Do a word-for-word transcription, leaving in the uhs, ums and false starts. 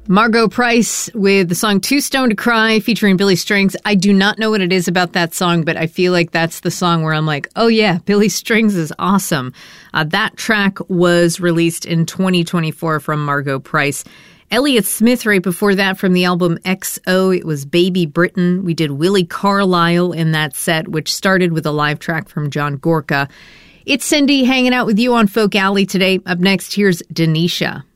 Margo Price with the song Too Stoned to Cry featuring Billy Strings. I do not know what it is about that song, but I feel like that's the song where I'm like, oh yeah, Billy Strings is awesome. Uh, that track was released in twenty twenty-four from Margo Price. Elliott Smith right before that from the album X O. It was Baby Britain. We did Willie Carlisle in that set, which started with a live track from John Gorka. It's Cindy hanging out with you on Folk Alley today. Up next, here's Denisha.